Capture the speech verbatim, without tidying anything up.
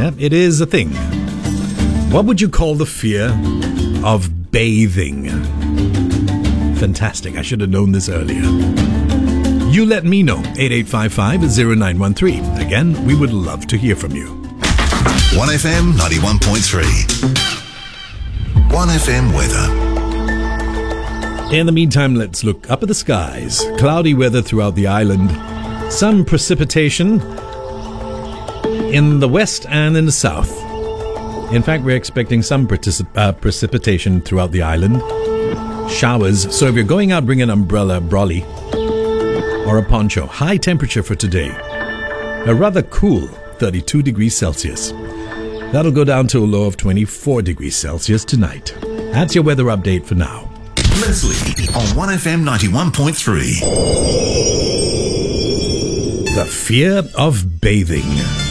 Yeah, it is a thing. What would you call the fear of bathing? Fantastic. I should have known this earlier. You let me know. eight eight five five, zero nine one three. Again, we would love to hear from you. one F M ninety-one point three. one F M weather. In the meantime, let's look up at the skies. Cloudy weather throughout the island. Some precipitation in the west and in the south. In fact, we're expecting some particip- uh, precipitation throughout the island. Showers. So if you're going out, bring an umbrella, brolly, or a poncho. High temperature for today. A rather cool thirty-two degrees Celsius. That'll go down to a low of twenty-four degrees Celsius tonight. That's your weather update for now. Leslie on one F M ninety-one point three. The fear of bathing.